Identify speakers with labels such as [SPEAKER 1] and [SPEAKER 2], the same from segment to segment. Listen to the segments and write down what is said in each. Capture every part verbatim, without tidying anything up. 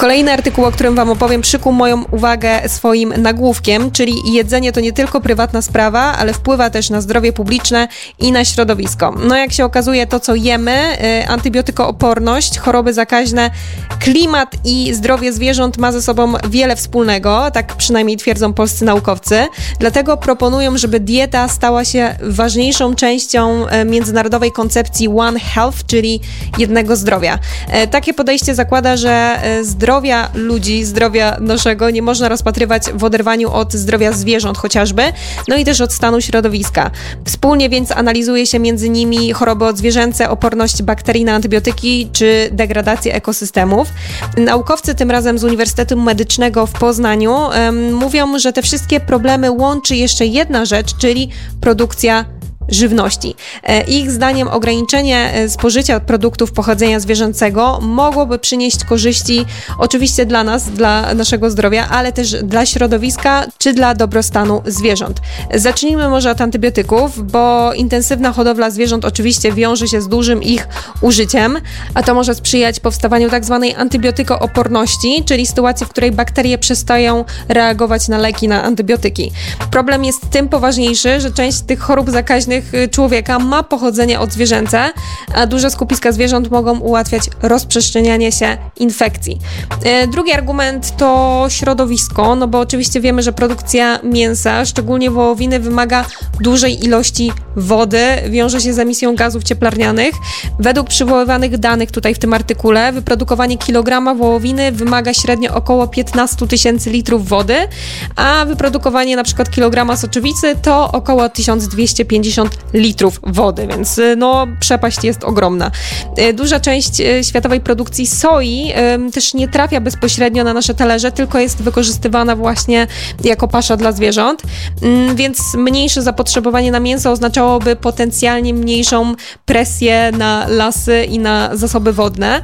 [SPEAKER 1] Kolejny artykuł, o którym wam opowiem, przykuł moją uwagę swoim nagłówkiem, czyli jedzenie to nie tylko prywatna sprawa, ale wpływa też na zdrowie publiczne i na środowisko. No jak się okazuje, to co jemy, y, antybiotykooporność, choroby zakaźne, klimat i zdrowie zwierząt ma ze sobą wiele wspólnego, tak przynajmniej twierdzą polscy naukowcy. Dlatego proponują, żeby dieta stała się ważniejszą częścią y, międzynarodowej koncepcji One Health, czyli jednego zdrowia. Y, takie podejście zakłada, że y, zdrowia ludzi, zdrowia naszego nie można rozpatrywać w oderwaniu od zdrowia zwierząt chociażby, no i też od stanu środowiska. Wspólnie więc analizuje się między nimi choroby odzwierzęce, oporność bakterii na antybiotyki czy degradację ekosystemów. Naukowcy tym razem z Uniwersytetu Medycznego w Poznaniu um, mówią, że te wszystkie problemy łączy jeszcze jedna rzecz, czyli produkcja żywności. Ich zdaniem ograniczenie spożycia produktów pochodzenia zwierzęcego mogłoby przynieść korzyści oczywiście dla nas, dla naszego zdrowia, ale też dla środowiska czy dla dobrostanu zwierząt. Zacznijmy może od antybiotyków, bo intensywna hodowla zwierząt oczywiście wiąże się z dużym ich użyciem, a to może sprzyjać powstawaniu tak zwanej antybiotykooporności, czyli sytuacji, w której bakterie przestają reagować na leki, na antybiotyki. Problem jest tym poważniejszy, że część tych chorób zakaźnych człowieka ma pochodzenie odzwierzęce, a duże skupiska zwierząt mogą ułatwiać rozprzestrzenianie się infekcji. Drugi argument to środowisko, no bo oczywiście wiemy, że produkcja mięsa, szczególnie wołowiny, wymaga dużej ilości wody, wiąże się z emisją gazów cieplarnianych. Według przywoływanych danych tutaj w tym artykule, wyprodukowanie kilograma wołowiny wymaga średnio około piętnaście tysięcy litrów wody, a wyprodukowanie na przykład kilograma soczewicy to około tysiąc dwieście pięćdziesiąt litrów wody, więc no przepaść jest ogromna. Duża część światowej produkcji soi też nie trafia bezpośrednio na nasze talerze, tylko jest wykorzystywana właśnie jako pasza dla zwierząt, więc mniejsze zapotrzebowanie na mięso oznaczałoby potencjalnie mniejszą presję na lasy i na zasoby wodne.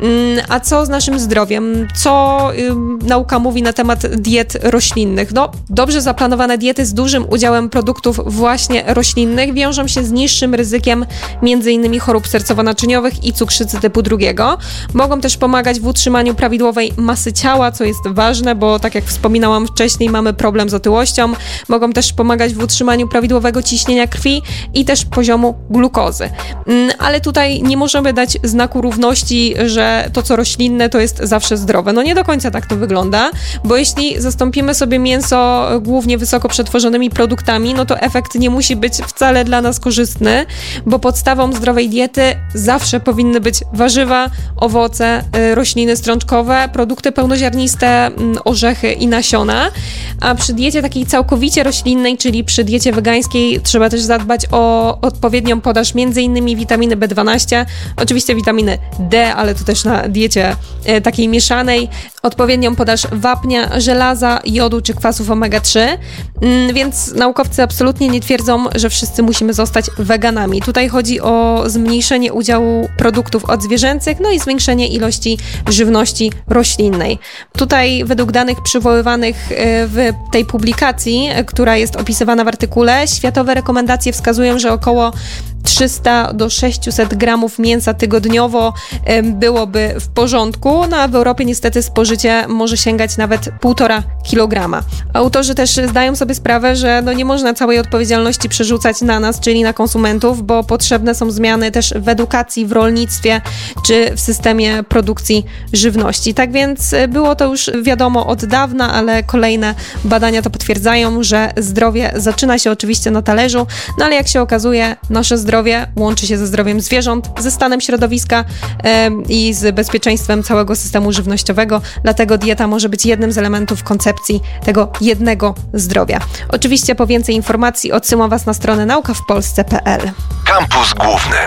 [SPEAKER 1] A co z naszym zdrowiem? Co nauka mówi na temat diet roślinnych? No, dobrze zaplanowane diety z dużym udziałem produktów właśnie roślinnych wiążą się z niższym ryzykiem między innymi chorób sercowo-naczyniowych i cukrzycy typu drugiego. Mogą też pomagać w utrzymaniu prawidłowej masy ciała, co jest ważne, bo tak jak wspominałam wcześniej, mamy problem z otyłością. Mogą też pomagać w utrzymaniu prawidłowego ciśnienia krwi i też poziomu glukozy. Ale tutaj nie możemy dać znaku równości, że to co roślinne to jest zawsze zdrowe. No nie do końca tak to wygląda, bo jeśli zastąpimy sobie mięso głównie wysoko przetworzonymi produktami, no to efekt nie musi być wcale dla nas korzystny, bo podstawą zdrowej diety zawsze powinny być warzywa, owoce, rośliny strączkowe, produkty pełnoziarniste, orzechy i nasiona, a przy diecie takiej całkowicie roślinnej, czyli przy diecie wegańskiej, trzeba też zadbać o odpowiednią podaż między innymi witaminy B dwanaście, oczywiście witaminy D, ale to też na diecie takiej mieszanej, odpowiednią podaż wapnia, żelaza, jodu czy kwasów omega trzy, więc naukowcy absolutnie nie twierdzą, że wszyscy musimy zostać weganami. Tutaj chodzi o zmniejszenie udziału produktów odzwierzęcych, no i zwiększenie ilości żywności roślinnej. Tutaj według danych przywoływanych w tej publikacji, która jest opisywana w artykule, światowe rekomendacje wskazują, że około trzysta do sześciuset gramów mięsa tygodniowo byłoby w porządku, no a w Europie niestety spożycie może sięgać nawet półtora kilograma. Autorzy też zdają sobie sprawę, że no nie można całej odpowiedzialności przerzucać na nas, czyli na konsumentów, bo potrzebne są zmiany też w edukacji, w rolnictwie czy w systemie produkcji żywności. Tak więc było to już wiadomo od dawna, ale kolejne badania to potwierdzają, że zdrowie zaczyna się oczywiście na talerzu, no ale jak się okazuje, nasze zdrowie łączy się ze zdrowiem zwierząt, ze stanem środowiska e, i z bezpieczeństwem całego systemu żywnościowego, dlatego dieta może być jednym z elementów koncepcji tego jednego zdrowia. Oczywiście po więcej informacji odsyłam Was na stronę nauka w polsce kropka p l.
[SPEAKER 2] Kampus Główny.